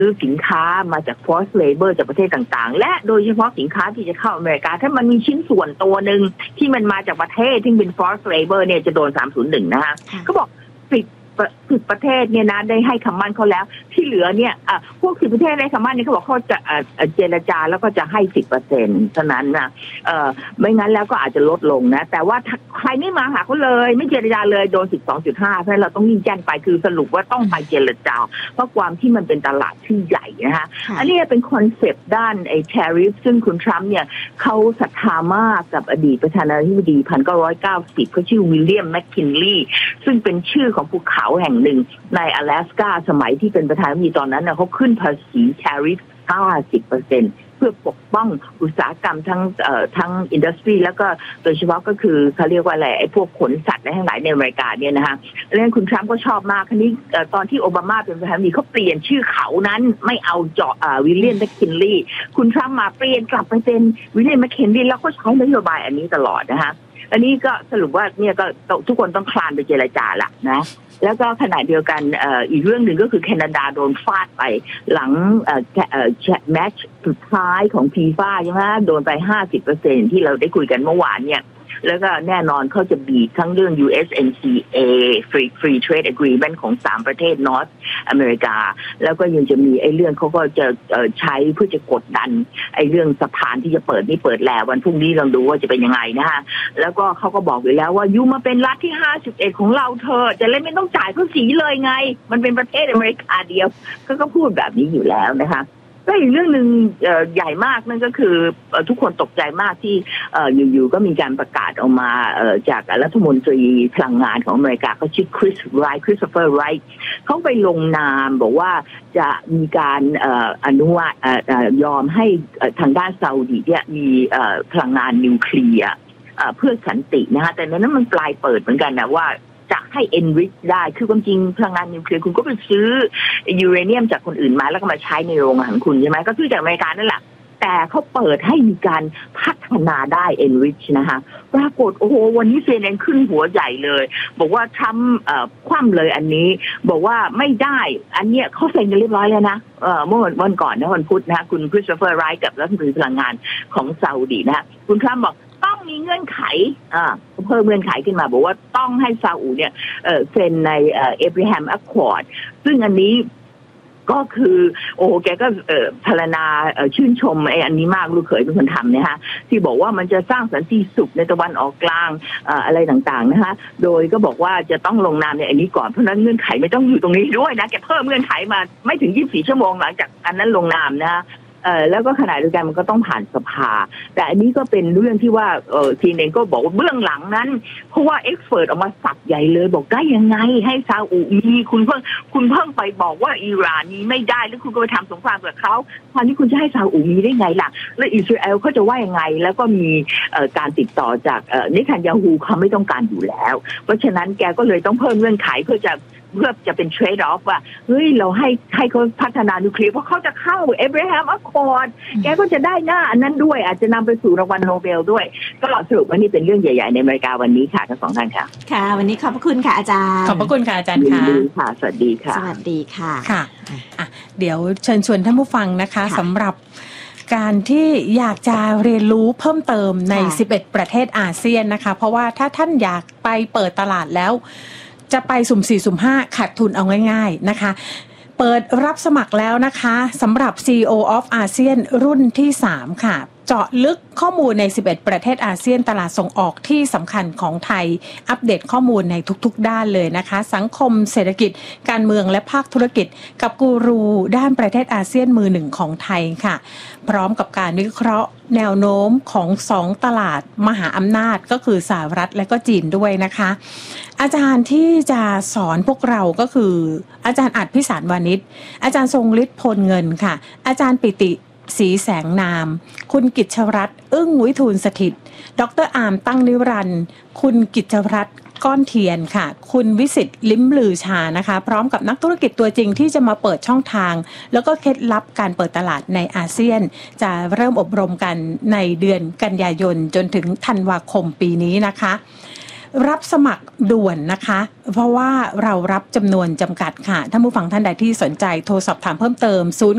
ซื้อสินค้ามาจาก forced labor จากประเทศต่างๆและโดยเฉพาะสินค้าที่จะเข้าอเมริกาถ้ามันมีชิ้นส่วนตัวหนึ่งที่มันมาจากประเทศที่เป็น forced labor เนี่ยจะโดน301นะคะเขาบอก10ประเทศเนี่ยนะได้ให้คำมั่นเขาแล้วที่เหลือเนี่ยพวก10ประเทศได้คำมั่นเนี่ยเขาบอกเขาจะเจรจาแล้วก็จะให้ 10% เท่านั้นนะไม่งั้นแล้วก็อาจจะลดลงนะแต่ว่าใครไม่มาหาเขาเลยไม่เจรจาเลยโดน 12.5 เพราะเราต้องยิ่งแจ้งไปคือสรุปว่าต้องไปเจรจาเพราะความที่มันเป็นตลาดที่ใหญ่นะคะอันนี้เป็นคอนเซปต์ด้านไอ้ tariff ซึ่งคุณทรัมป์เนี่ยเขาศรัทธามากกับอดีตประธานาธิบดี1990เขาชื่อวิลเลียมแมคคินลีย์ซึ่งเป็นชื่อของภูเขาแห่งหนึ่งใน阿拉斯加สมัยที่เป็นประธานาธิบดีตอนนั้นเขาขึ้นภาษี tariff 50%เพื่อปกป้องอุตสาหกรรมทั้งอินดัสทรีแล้วก็โดยเฉพาะก็คือเขาเรียกว่าอะไรไอ้พวกขนสัตว์ทั้งหลายในอเมริกาเนี่ยนะคะเรื่องคุณทรัมป์ก็ชอบมากคราวนี้ตอนที่โอบามาเป็นประธานาธิบดีเขาเปลี่ยนชื่อเขานั้นไม่เอาวิลเลียมแมคคินลีย์คุณทรัมป์มาเปลี่ยนกลับไปเป็นวิลเลียมแมคคินลีย์แล้วก็ใช้นโยบายอันนี้ตลอดนะคะอันนี้ก็สรุปว่าเนี่ยก็ทุกคนต้องคลานไปเจรจาละนะแล้วก็ขณะเดียวกันอีกเรื่องหนึ่งก็คือแคนาดาโดนฟาดไปหลังแมตช์สุดท้ายของฟีฟ่าใช่ไหมโดนไป 50% ที่เราได้คุยกันเมื่อวานเนี่ยแล้วก็แน่นอนเขาจะบีบทั้งเรื่อง USMCA Free Trade Agreement ของ3ประเทศนอร์ทอเมริกาแล้วก็ยังจะมีไอ้เรื่องเขาก็จะใช้เพื่อจะกดดันไอ้เรื่องสะพานที่จะเปิดนี่เปิดแล้ววันพรุ่งนี้ลองดูว่าจะเป็นยังไงนะคะแล้วก็เขาก็บอกไว้แล้วว่ายูมาเป็นรัฐที่51ของเราเธอจะเลยไม่ต้องจ่ายภาษีเลยไงมันเป็นประเทศอเมริกาเดียวก็พูดแบบนี้อยู่แล้วนะคะก็อีกเรื่องหนึ่งใหญ่มากนั่นก็คือทุกคนตกใจมากที่อยู่ๆก็มีการประกาศออกมาจากรัฐมนตรีพลังงานของอเมริกาเขาชื่อคริสโตเฟอร์ไรท์เขาไปลงนามบอกว่าจะมีการอนุญาตยอมให้ทางด้านซาอุดิเนี่ยมีพลังงานนิวเคลียร์เพื่อสันตินะคะแต่นั้นมันปลายเปิดเหมือนกันนะว่าจะให้ enrich ได้คือความจริงพลังงานนิวเคลียร์คุณก็ไปซื้อยูเรเนียมจากคนอื่นมาแล้วก็มาใช้ในโรงงานของคุณใช่ไหมก็ซื้อจากอเมริกานั่นแหละแต่เขาเปิดให้มีการพัฒนาได้ enrich นะคะปรากฏโอ้โหวันนี้CNNขึ้นหัวใหญ่เลยบอกว่าทำคว่ำเลยอันนี้บอกว่าไม่ได้อันเนี้ยเขาเซ็นกันเรียบร้อยแล้วนะเมื่อวันก่อนนะวันพุธนะคุณคริสโตเฟอร์ไรท์กับรัฐมนตรีพลังงานของซาอุดินะคุณทรัมป์บอกต้องมีเงื่อนไขเพิ่มเงื่อนไขขึ้นมาบอกว่าต้องให้ซาอุเนี่ยเซ็นในAbraham Accord ซึ่งอันนี้ก็คือโอ้แกก็พรรณนาชื่นชมไอ้อันนี้มากลูกเขยเป็นคนทำนะคะที่บอกว่ามันจะสร้างสันติสุขในตะวันออกกลางอะไรต่างๆนะคะโดยก็บอกว่าจะต้องลงนามในอันนี้ก่อนเพราะนั้นเงื่อนไขไม่ต้องอยู่ตรงนี้ด้วยนะแกเพิ่มเงื่อนไขมาไม่ถึง24ชั่วโมงหลังจากอันนั้นลงนามนะแล้วก็ขณะเดียวกันมันก็ต้องผ่านสภาแต่อันนี้ก็เป็นเรื่องที่ว่าทีเองก็บอกว่าเบื้องหลังนั้นเพราะว่าเอ็กซ์เพิร์ตออกมาสับใหญ่เลยบอกได้ยังไงให้ซาอุมีคุณเพิ่งไปบอกว่าอิหร่านนี้ไม่ได้แล้วคุณก็ไปทำสงครามกับเขาตอนนี้คุณจะให้ซาอุมีได้ไงล่ะแล้วอิสราเอลเขาจะว่ายังไงแล้วก็มีการติดต่อจากเนทันยาฮูเขาไม่ต้องการอยู่แล้วเพราะฉะนั้นแกก็เลยต้องเพิ่มเงื่อนไขเพื่อจะเป็นเทรดออฟว่าเฮ้ยเราให้เขาพัฒนานิวเคลียร์เพราะเขาจะเข้า Abraham Accord แกก็จะได้หน้าอันนั้นด้วยอาจจะนำไปสู่รางวัลโนเบลด้วยก็สรุปว่านี่เป็นเรื่องใหญ่ๆในอเมริกาวันนี้ค่ะทั้งสองท่านค่ะค่ะวันนี้ขอบพระคุณค่ะอาจารย์ขอบพระคุณค่ะอาจารย์ค่ะสวัสดีค่ะสวัสดีค่ะค่ะเดี๋ยวเชิญชวนท่านผู้ฟังนะคะสำหรับการที่อยากจะเรียนรู้เพิ่มเติมใน11ประเทศอาเซียนนะคะเพราะว่าถ้าท่านอยากไปเปิดตลาดแล้วจะไปสุ่ม4สุ่ม5ขาดทุนเอาง่ายๆนะคะเปิดรับสมัครแล้วนะคะสำหรับ CEO of ASEAN รุ่นที่3ค่ะเจาะลึกข้อมูลใน11ประเทศอาเซียนตลาดส่งออกที่สำคัญของไทยอัปเดตข้อมูลในทุกๆด้านเลยนะคะสังคมเศรษฐกิจการเมืองและภาคธุรกิจกับกูรูด้านประเทศอาเซียนมือหนึ่งของไทยค่ะพร้อมกับการวิเคราะห์แนวโน้มของ2ตลาดมหาอำนาจก็คือสหรัฐและก็จีนด้วยนะคะอาจารย์ที่จะสอนพวกเราก็คืออาจารย์อัฏฐพิสารวานิชอาจารย์ทรงฤทธิ์พลเงินค่ะอาจารย์ปิติศรีแสงนามคุณกิจชรัตน์อึ้งวิทูลสถิตดร.อาร์มตั้งนิรันดร์คุณกิจชรัตน์ก้อนเทียนค่ะคุณวิสิทธิ์ลิ้มลือชานะคะพร้อมกับนักธุรกิจตัวจริงที่จะมาเปิดช่องทางแล้วก็เคล็ดลับการเปิดตลาดในอาเซียนจะเริ่มอบรมกันในเดือนกันยายนจนถึงธันวาคมปีนี้นะคะรับสมัครด่วนนะคะเพราะว่าเรารับจำนวนจำกัดค่ะท่านผู้ฟังท่านใดที่สนใจโทรสอบถามเพิ่มเติม